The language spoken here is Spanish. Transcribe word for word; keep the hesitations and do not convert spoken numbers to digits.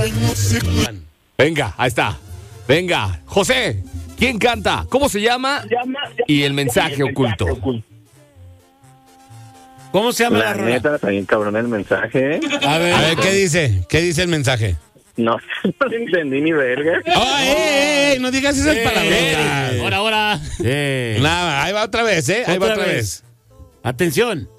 Venga, ahí está. Venga, José, ¿quién canta? ¿Cómo se llama? Y el mensaje oculto. ¿Cómo se llama la, La rola? neta, está bien cabrón el mensaje, ¿eh? A ver, A ver, ¿qué dice? ¿Qué dice el mensaje? No, no le entendí ni verga. ¡Oh, ey, ey! No digas esas Eh, palabrotas. ahora, ahora. Eh. Nada, ahí va otra vez, ¿eh? Ahí va otra vez. Atención.